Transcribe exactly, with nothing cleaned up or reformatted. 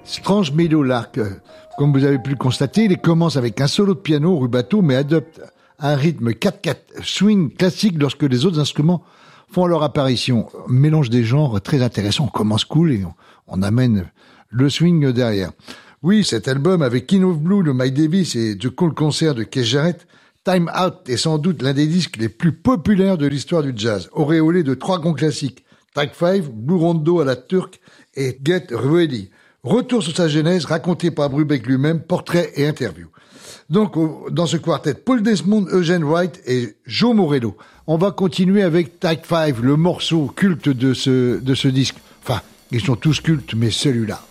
Strange Meadow Lark. Comme vous avez pu le constater, il commence avec un solo de piano rubato, mais adopte un rythme quatre quatre swing classique lorsque les autres instruments font leur apparition. Mélange des genres très intéressant. On commence cool et on, on amène le swing derrière. Oui, cet album avec King of Blue de Mike Davis et The Cool Concert de Keith Jarrett, Time Out est sans doute l'un des disques les plus populaires de l'histoire du jazz, auréolé de trois grands classiques, Take Five, Blue Rondo à la turque et Get Ready. Retour sur sa genèse, raconté par Brubeck lui-même, portrait et interview. Donc, dans ce quartet, Paul Desmond, Eugene Wright et Joe Morello. On va continuer avec Take Five, le morceau culte de ce, de ce disque. Enfin, ils sont tous cultes, mais celui-là.